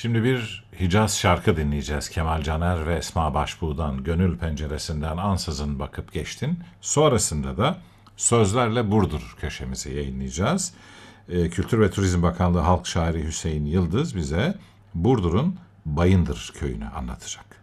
Şimdi bir Hicaz şarkı dinleyeceğiz. Kemal Caner ve Esma Başbuğ'dan Gönül Penceresinden ansızın bakıp geçtin. Sonrasında da Sözlerle Burdur köşemizi yayınlayacağız. Kültür ve Turizm Bakanlığı Halk Şairi Hüseyin Yıldız bize Burdur'un Bayındır köyünü anlatacak.